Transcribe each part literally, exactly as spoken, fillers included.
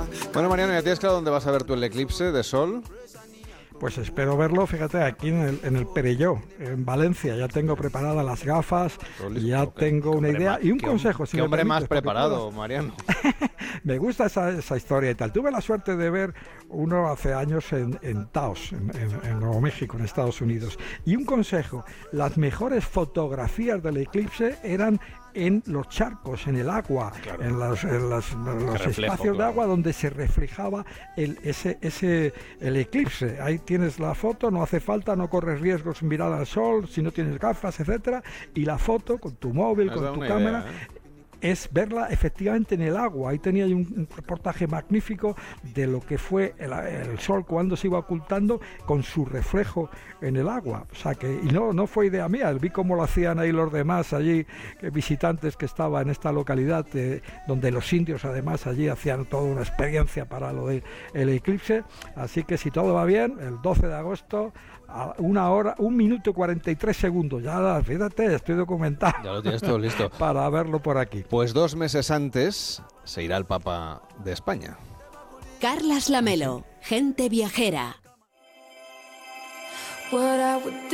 Bueno, Mariano, ¿ya tienes claro dónde vas a ver tú el eclipse de sol? Pues espero verlo, fíjate, aquí en el, en el Perelló, en Valencia. Ya tengo preparadas las gafas, y ya tengo una idea y un consejo. ¿Qué hombre más preparado, Mariano? Me gusta esa, esa historia y tal. Tuve la suerte de ver uno hace años en, en Taos, en, en, en Nuevo México, en Estados Unidos. Y un consejo, las mejores fotografías del eclipse eran en los charcos, en el agua, claro, en, las, en, las, en los reflejo, espacios claro. de agua donde se reflejaba el, ese, ese, el eclipse. Ahí tienes la foto, no hace falta, no corres riesgos en mirar al sol, si no tienes gafas, etcétera. Y la foto con tu móvil, con tu cámara... Idea, ¿eh? Es verla efectivamente en el agua. Ahí tenía yo un, un reportaje magnífico de lo que fue el, el sol cuando se iba ocultando con su reflejo en el agua. O sea que, y no, no fue idea mía, vi cómo lo hacían ahí los demás allí, que visitantes que estaban en esta localidad, eh, donde los indios además allí hacían toda una experiencia para lo del eclipse. Así que si todo va bien, el doce de agosto, a una hora, un minuto y cuarenta y tres segundos. Ya, fíjate, estoy documentado. Ya lo tienes todo listo. Para verlo por aquí. Pues dos meses antes se irá el Papa de España. Carlas Lamelo, gente viajera. What I would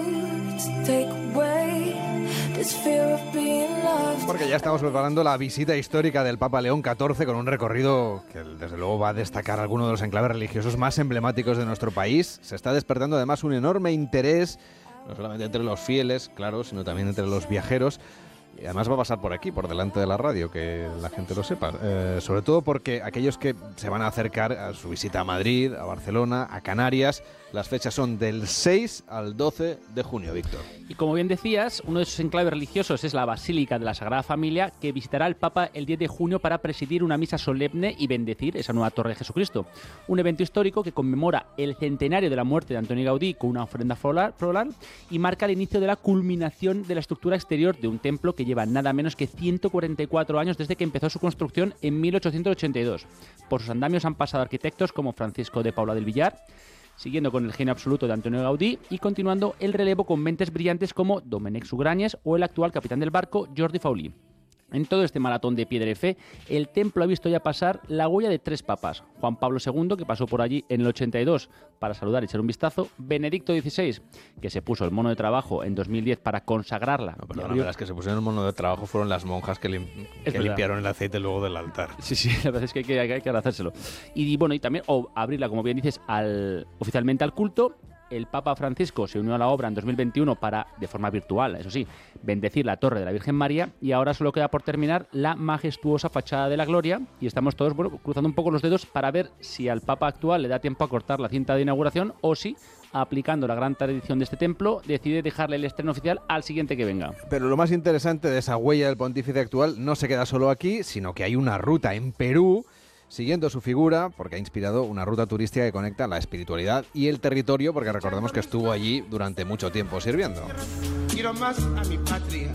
do to take away this fear of being loved. Porque ya estamos preparando la visita histórica del Papa León catorce con un recorrido que desde luego va a destacar algunos de los enclaves religiosos más emblemáticos de nuestro país. Se está despertando además un enorme interés, no solamente entre los fieles, claro, sino también entre los viajeros. Y además va a pasar por aquí, por delante de la radio, que la gente lo sepa. Eh, sobre todo porque aquellos que se van a acercar a su visita a Madrid, a Barcelona, a Canarias, las fechas son del seis al doce de junio, Víctor. Y como bien decías, uno de esos enclaves religiosos es la Basílica de la Sagrada Familia, que visitará el Papa el diez de junio para presidir una misa solemne y bendecir esa nueva Torre de Jesucristo. Un evento histórico que conmemora el centenario de la muerte de Antoni Gaudí con una ofrenda floral y marca el inicio de la culminación de la estructura exterior de un templo que lleva nada menos que ciento cuarenta y cuatro años desde que empezó su construcción en mil ochocientos ochenta y dos. Por sus andamios han pasado arquitectos como Francisco de Paula del Villar, siguiendo con el genio absoluto de Antonio Gaudí y continuando el relevo con mentes brillantes como Domènec Sugranyes o el actual capitán del barco, Jordi Faulí. En todo este maratón de piedra y fe, el templo ha visto ya pasar la huella de tres papas. Juan Pablo segundo, que pasó por allí en el ochenta y dos para saludar y echar un vistazo. Benedicto dieciséis, que se puso el mono de trabajo en dos mil diez para consagrarla. No, perdona, abrió... las que se pusieron el mono de trabajo fueron las monjas que, lim... que limpiaron el aceite luego del altar. Sí, sí, la verdad es que hay que, hay que hacérselo. Y bueno, y también o abrirla, como bien dices, al, oficialmente al culto. El Papa Francisco se unió a la obra en dos mil veintiuno para, de forma virtual, eso sí, bendecir la Torre de la Virgen María, y ahora solo queda por terminar la majestuosa fachada de la Gloria, y estamos todos, bueno, cruzando un poco los dedos para ver si al Papa actual le da tiempo a cortar la cinta de inauguración o si, aplicando la gran tradición de este templo, decide dejarle el estreno oficial al siguiente que venga. Pero lo más interesante de esa huella del pontífice actual no se queda solo aquí, sino que hay una ruta en Perú siguiendo su figura, porque ha inspirado una ruta turística que conecta la espiritualidad y el territorio, porque recordemos que estuvo allí durante mucho tiempo sirviendo. Quiero más a mi patria,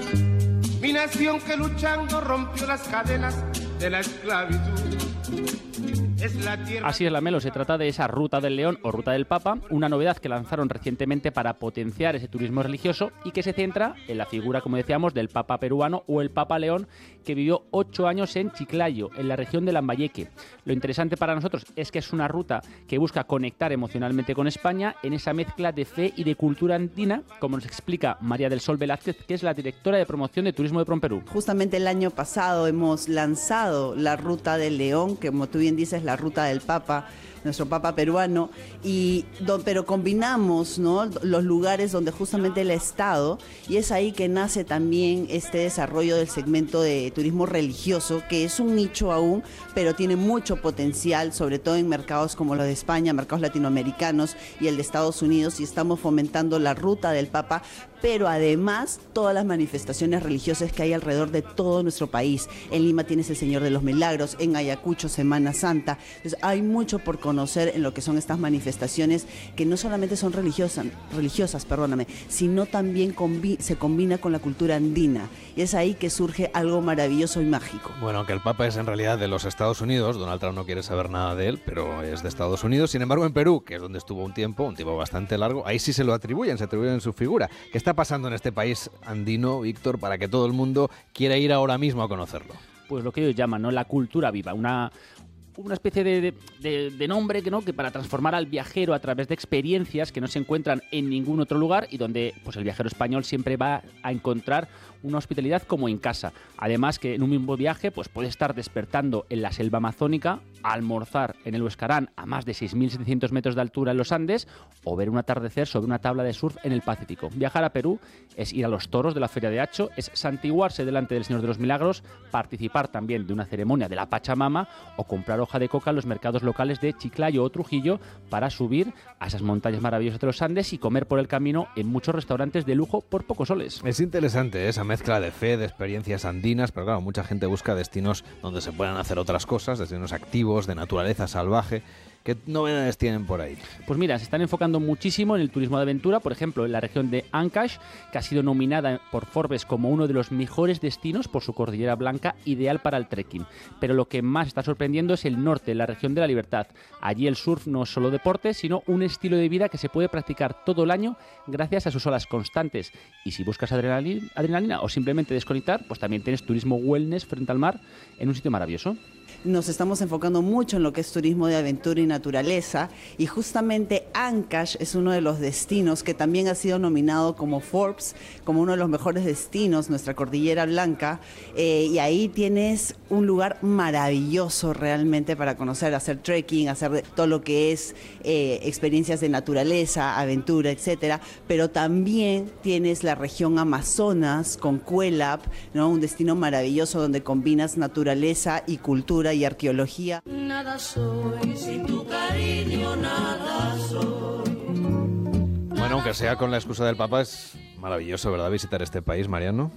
mi nación que luchando rompió las cadenas de la esclavitud. Es la tierra... Así es, Lamelo, se trata de esa Ruta del León o Ruta del Papa, una novedad que lanzaron recientemente para potenciar ese turismo religioso y que se centra en la figura, como decíamos, del Papa peruano o el Papa León, que vivió ocho años en Chiclayo, en la región de Lambayeque. Lo interesante para nosotros es que es una ruta que busca conectar emocionalmente con España en esa mezcla de fe y de cultura andina, como nos explica María del Sol Velázquez, que es la directora de promoción de turismo de PROMPERÚ. Justamente el año pasado hemos lanzado la Ruta del León, que como tú bien dices, la Ruta del Papa, nuestro Papa peruano, y do, pero combinamos, ¿no?, los lugares donde justamente él ha estado, y es ahí que nace también este desarrollo del segmento de turismo religioso, que es un nicho aún, pero tiene mucho potencial, sobre todo en mercados como los de España, mercados latinoamericanos y el de Estados Unidos, y estamos fomentando la Ruta del Papa, pero además todas las manifestaciones religiosas que hay alrededor de todo nuestro país. En Lima tienes el Señor de los Milagros, en Ayacucho Semana Santa. Entonces hay mucho por conocer en lo que son estas manifestaciones, que no solamente son religiosas, religiosas, perdóname, sino también combi- se combina con la cultura andina, y es ahí que surge algo maravilloso y mágico. Bueno, aunque el Papa es en realidad de los Estados Unidos, Donald Trump no quiere saber nada de él, pero es de Estados Unidos. Sin embargo, en Perú, que es donde estuvo un tiempo, un tiempo bastante largo, ahí sí se lo atribuyen, se atribuyen su figura. ¿Qué está pasando en este país andino, Víctor, para que todo el mundo quiera ir ahora mismo a conocerlo? Pues lo que ellos llaman, ¿no?, la cultura viva, una... una especie de, de, de, de nombre que, ¿no? que para transformar al viajero a través de experiencias que no se encuentran en ningún otro lugar y donde pues, el viajero español siempre va a encontrar una hospitalidad como en casa. Además que en un mismo viaje pues, puede estar despertando en la selva amazónica, almorzar en el Huescarán a más de seis mil setecientos metros de altura en los Andes o ver un atardecer sobre una tabla de surf en el Pacífico. Viajar a Perú es ir a los toros de la Feria de Hacho, es santiguarse delante del Señor de los Milagros, participar también de una ceremonia de la Pachamama o comprar hoja de coca en los mercados locales de Chiclayo o Trujillo para subir a esas montañas maravillosas de los Andes y comer por el camino en muchos restaurantes de lujo por pocos soles. Es interesante esa mezcla de fe, de experiencias andinas, pero claro, mucha gente busca destinos donde se puedan hacer otras cosas, destinos activos, de naturaleza salvaje. ¿Qué novedades tienen por ahí? Pues mira, se están enfocando muchísimo en el turismo de aventura, por ejemplo, en la región de Ancash, que ha sido nominada por Forbes como uno de los mejores destinos por su cordillera blanca, ideal para el trekking. Pero lo que más está sorprendiendo es el norte, la región de la Libertad. Allí el surf no es solo deporte, sino un estilo de vida que se puede practicar todo el año gracias a sus olas constantes. Y si buscas adrenalina, adrenalina o simplemente desconectar, pues también tienes turismo wellness frente al mar en un sitio maravilloso. Nos estamos enfocando mucho en lo que es turismo de aventura y naturaleza y justamente Ancash es uno de los destinos que también ha sido nominado como Forbes, como uno de los mejores destinos, nuestra cordillera blanca, eh, y ahí tienes un lugar maravilloso realmente para conocer, hacer trekking, hacer todo lo que es eh, experiencias de naturaleza, aventura, etcétera, pero también tienes la región Amazonas con Cuelap, ¿no? Un destino maravilloso donde combinas naturaleza y cultura y arqueología. Nada soy, sin tu cariño nada soy. Bueno, aunque sea con la excusa del Papa, es maravilloso, ¿verdad? Visitar este país, Mariano.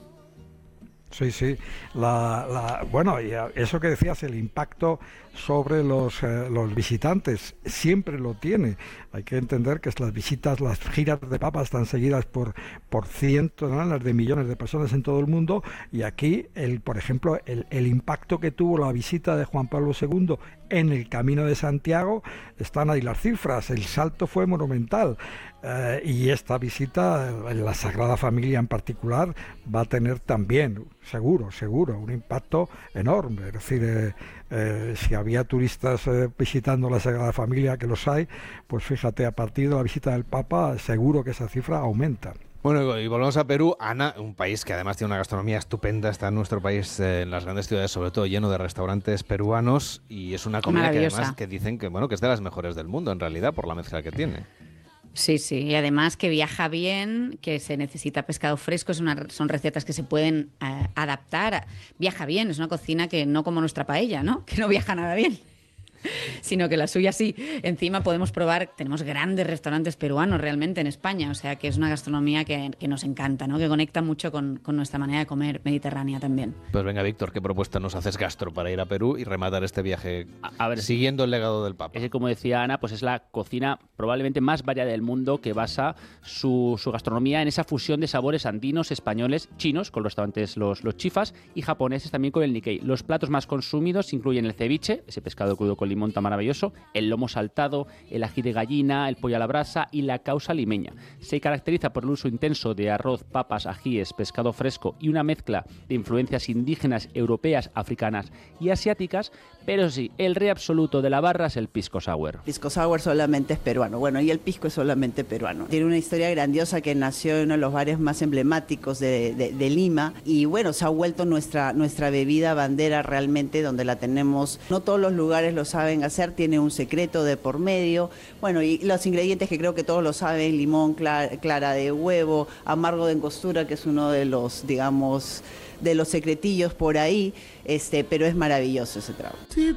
Sí, sí. La, la, bueno, y eso que decías, el impacto sobre los, eh, los visitantes, siempre lo tiene. Hay que entender que las visitas, las giras de Papa están seguidas por, por cientos ¿no? de millones de personas en todo el mundo, y aquí, el, por ejemplo, el, el impacto que tuvo la visita de Juan Pablo segundo en el Camino de Santiago, están ahí las cifras, el salto fue monumental. Eh, y esta visita, la Sagrada Familia en particular, va a tener también, seguro, seguro, un impacto enorme. Es decir, eh, eh, si había turistas eh, visitando la Sagrada Familia, que los hay, pues fíjate, a partir de la visita del Papa, seguro que esa cifra aumenta. Bueno, y volvemos a Perú. Ana, un país que además tiene una gastronomía estupenda, está en nuestro país, eh, en las grandes ciudades, sobre todo lleno de restaurantes peruanos, y es una comida que además que dicen que, bueno, que es de las mejores del mundo, en realidad, por la mezcla que tiene. Sí, sí, y además que viaja bien, que se necesita pescado fresco, es una, son recetas que se pueden eh, adaptar. Viaja bien, es una cocina que no como nuestra paella, ¿no? Que no viaja nada bien, sino que la suya sí. Encima podemos probar, tenemos grandes restaurantes peruanos realmente en España, o sea que es una gastronomía que, que nos encanta, ¿no? Que conecta mucho con, con nuestra manera de comer mediterránea también. Pues venga, Víctor, ¿qué propuesta nos haces gastro para ir a Perú y rematar este viaje a, a ver, siguiendo el legado del Papa? Es que, como decía Ana, pues es la cocina probablemente más variada del mundo, que basa su, su gastronomía en esa fusión de sabores andinos, españoles, chinos, con los restaurantes los, los chifas, y japoneses también con el Nikkei. Los platos más consumidos incluyen el ceviche, ese pescado crudo con limón tan maravilloso, el lomo saltado, el ají de gallina, el pollo a la brasa y la causa limeña. Se caracteriza por el uso intenso de arroz, papas, ajíes, pescado fresco y una mezcla de influencias indígenas, europeas, africanas y asiáticas, pero sí, el rey absoluto de la barra es el pisco sour. Pisco sour solamente es peruano, bueno, y el pisco es solamente peruano. Tiene una historia grandiosa que nació en uno de los bares más emblemáticos de, de, de Lima, y bueno, se ha vuelto nuestra, nuestra bebida bandera realmente, donde la tenemos. No todos los lugares lo saben hacer, tiene un secreto de por medio. Bueno, y los ingredientes que creo que todos lo saben: limón, clara, clara de huevo, amargo de angostura, que es uno de los, digamos, de los secretillos por ahí, este, pero es maravilloso ese trago. Si